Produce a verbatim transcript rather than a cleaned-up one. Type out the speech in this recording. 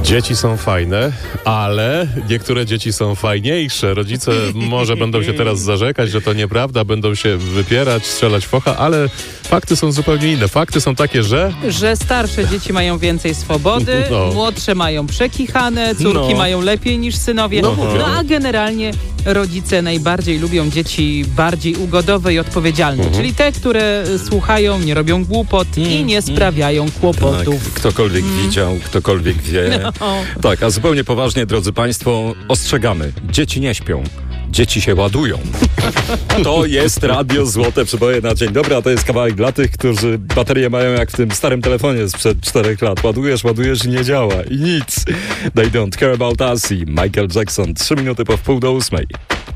Dzieci są fajne, ale niektóre dzieci są fajniejsze. Rodzice może będą się teraz zarzekać, że to nieprawda, będą się wypierać, strzelać focha, ale fakty są zupełnie inne. Fakty są takie, że... Że starsze dzieci mają więcej swobody, No. młodsze mają przekichane, córki No. mają lepiej niż synowie. No, No, mówię. a generalnie rodzice najbardziej lubią dzieci bardziej ugodowe i odpowiedzialne. Mhm. Czyli te, które słuchają, nie robią głupot i nie sprawiają kłopotów. Tak, ktokolwiek widział, ktokolwiek wie. No. Tak, a zupełnie poważnie, drodzy Państwo, ostrzegamy. Dzieci nie śpią. Dzieci się ładują. To jest Radio Złote Przeboje na dzień dobry, a to jest kawałek dla tych, którzy baterie mają jak w tym starym telefonie sprzed czterech lat. Ładujesz, ładujesz i nie działa. I nic. They don't care about us i Michael Jackson. Trzy minuty po wpół do ósmej.